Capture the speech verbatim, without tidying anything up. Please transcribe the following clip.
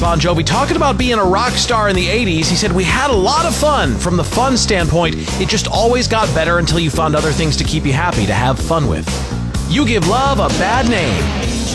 Bon Jovi talking about being a rock star in the eighties. He said, "We had a lot of fun. From the fun standpoint, it just always got better until you found other things to keep you happy to have fun with. You give love a bad name."